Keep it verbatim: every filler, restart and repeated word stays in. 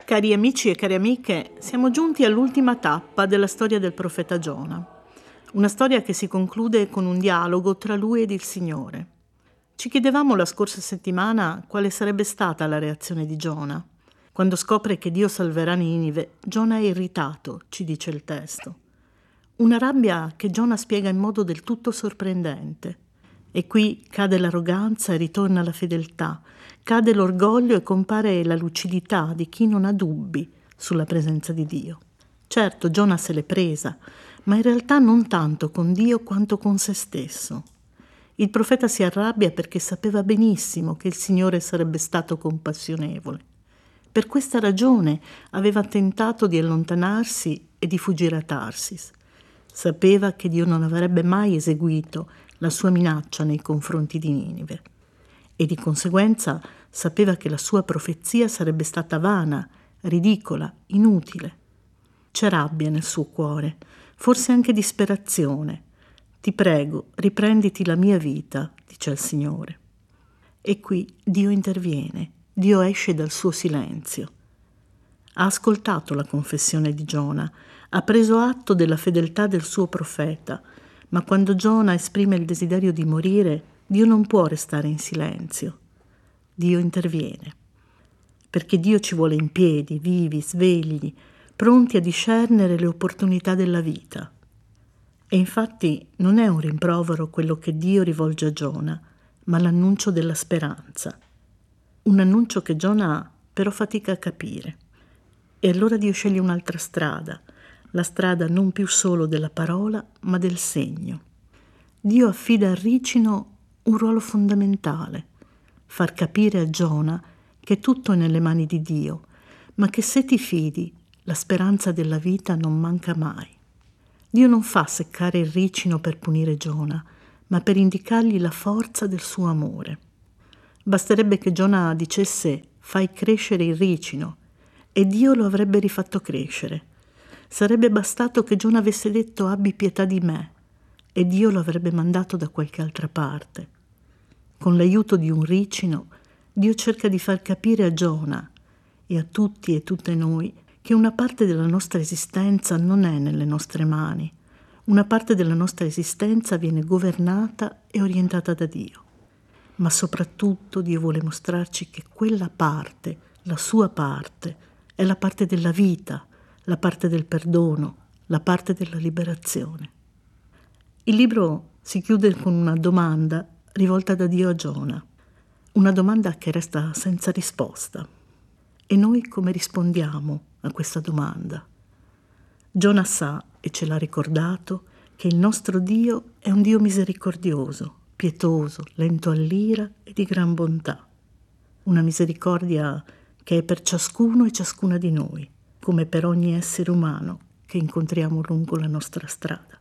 Cari amici e cari amiche, siamo giunti all'ultima tappa della storia del profeta Giona. Una storia che si conclude con un dialogo tra lui ed il Signore. Ci chiedevamo la scorsa settimana quale sarebbe stata la reazione di Giona. Quando scopre che Dio salverà Ninive, Giona è irritato, ci dice il testo. Una rabbia che Giona spiega in modo del tutto sorprendente. E qui cade l'arroganza e ritorna la fedeltà, cade l'orgoglio e compare la lucidità di chi non ha dubbi sulla presenza di Dio. Certo, Giona se l'è presa, ma in realtà non tanto con Dio quanto con se stesso. Il profeta si arrabbia perché sapeva benissimo che il Signore sarebbe stato compassionevole. Per questa ragione aveva tentato di allontanarsi e di fuggire a Tarsis. Sapeva che Dio non avrebbe mai eseguito la sua minaccia nei confronti di Ninive e di conseguenza sapeva che la sua profezia sarebbe stata vana, ridicola, inutile. C'è rabbia nel suo cuore, forse anche disperazione. Ti prego, riprenditi la mia vita, dice il Signore. E qui Dio interviene, Dio esce dal suo silenzio. Ha ascoltato la confessione di Giona, ha preso atto della fedeltà del suo profeta, ma quando Giona esprime il desiderio di morire, Dio non può restare in silenzio. Dio interviene. Perché Dio ci vuole in piedi, vivi, svegli, pronti a discernere le opportunità della vita. E infatti non è un rimprovero quello che Dio rivolge a Giona, ma l'annuncio della speranza. Un annuncio che Giona però fatica a capire. E allora Dio sceglie un'altra strada, la strada non più solo della parola, ma del segno. Dio affida al ricino un ruolo fondamentale, far capire a Giona che tutto è nelle mani di Dio, ma che se ti fidi, la speranza della vita non manca mai. Dio non fa seccare il ricino per punire Giona, ma per indicargli la forza del suo amore. Basterebbe che Giona dicesse «fai crescere il ricino» e Dio lo avrebbe rifatto crescere. Sarebbe bastato che Giona avesse detto «abbi pietà di me» e Dio lo avrebbe mandato da qualche altra parte. Con l'aiuto di un ricino, Dio cerca di far capire a Giona e a tutti e tutte noi che una parte della nostra esistenza non è nelle nostre mani. Una parte della nostra esistenza viene governata e orientata da Dio. Ma soprattutto Dio vuole mostrarci che quella parte, la sua parte, è la parte della vita, la parte del perdono, la parte della liberazione. Il libro si chiude con una domanda rivolta da Dio a Giona, una domanda che resta senza risposta. E noi come rispondiamo a questa domanda? Giona sa, e ce l'ha ricordato, che il nostro Dio è un Dio misericordioso, pietoso, lento all'ira e di gran bontà. Una misericordia che è per ciascuno e ciascuna di noi, come per ogni essere umano che incontriamo lungo la nostra strada.